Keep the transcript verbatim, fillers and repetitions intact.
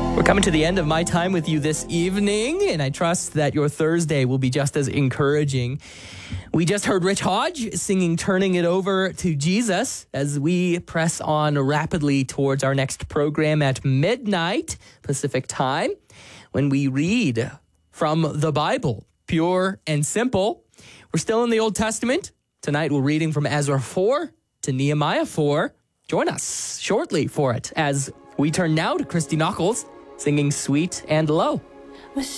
We're coming to the end of my time with you this evening, and I trust that your Thursday will be just as encouraging. We just heard Rich Hodge singing Turning It Over to Jesus as we press on rapidly towards our next program at midnight Pacific time, when we read from the Bible, pure and simple. We're still in the Old Testament. Tonight we're reading from Ezra four to Nehemiah four. Join us shortly for it as we turn now to Christy Knuckles singing Sweet and Low.